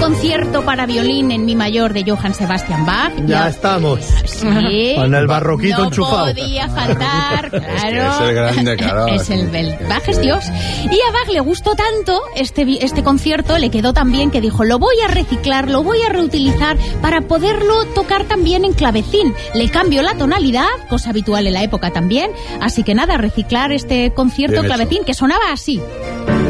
concierto para violín en mi mayor de Johann Sebastian Bach. Ya estamos. Sí. Con el barroquito enchufado. No podía faltar, claro. Es el grande, claro. Es el Bach es Dios. Y a Bach le gustó tanto este concierto, le quedó tan bien que dijo, lo voy a reciclar, lo voy a reutilizar para poderlo tocar también en clavecín. Le cambio la tonalidad, cosa habitual en la época también. Así que nada, reciclar este concierto Bien clavecín hecho. que sonaba así.